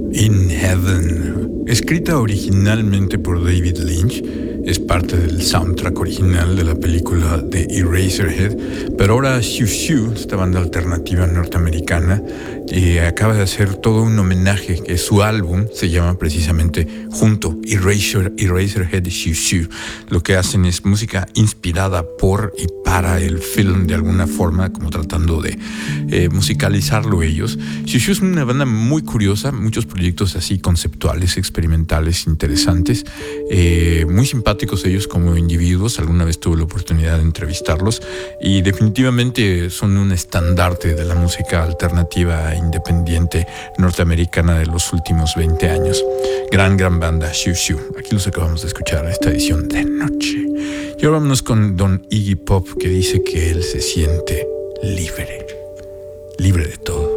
In Heaven, escrita originalmente por David Lynch, es parte del soundtrack original de la película de Eraserhead, pero ahora Siu Siu, esta banda alternativa norteamericana, acaba de hacer todo un homenaje, que su álbum se llama precisamente junto Eraserhead y Siu Siu. Lo que hacen es música inspirada por y para el film de alguna forma, como tratando de musicalizarlo ellos. Siu Siu es una banda muy curiosa, muchos proyectos así conceptuales, experimentales, interesantes, muy simpáticos ellos como individuos. Alguna vez tuve la oportunidad de entrevistarlos y definitivamente son un estandarte de la música alternativa independiente norteamericana de los últimos 20 años. Gran banda, Siu Siu. Aquí los acabamos de escuchar en esta edición de noche. Y ahora vámonos con Don Iggy Pop, que dice que él se siente libre de todo.